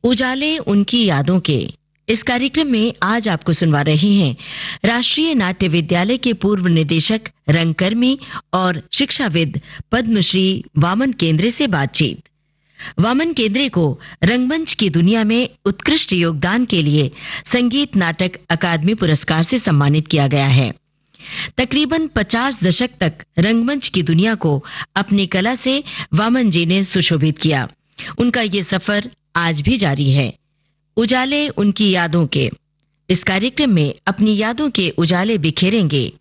उजाले उनकी यादों के इस कार्यक्रम में आज आपको सुनवा रहे हैं राष्ट्रीय नाट्य विद्यालय के पूर्व निदेशक, रंगकर्मी और शिक्षाविद पद्मश्री वामन केंद्रे से बातचीत। वामन केंद्रे को रंगमंच की दुनिया में उत्कृष्ट योगदान के लिए संगीत नाटक अकादमी पुरस्कार से सम्मानित किया गया है। तकरीबन 50 दशक तक रंगमंच की दुनिया को अपनी कला से वामन जी ने सुशोभित किया। उनका ये सफर आज भी जारी है। उजाले उनकी यादों के इस कार्यक्रम में अपनी यादों के उजाले बिखेरेंगे